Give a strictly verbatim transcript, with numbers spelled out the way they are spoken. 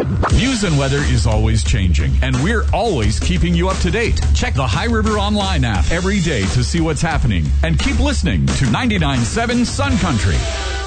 News and weather is always changing, and we're always keeping you up to date. Check the High River Online app every day to see what's happening, and keep listening to ninety-nine point seven Sun Country.